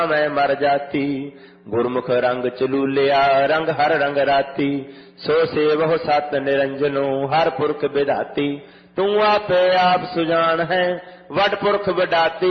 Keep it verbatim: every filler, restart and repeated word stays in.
मैं मर जाती। गुरमुख रंग चलूलिया रंग हर रंग राती। सो सेवह सत निरंजनो हर पुरख विधाती। तू आपे आप सुजान है वड पुरख विधाती।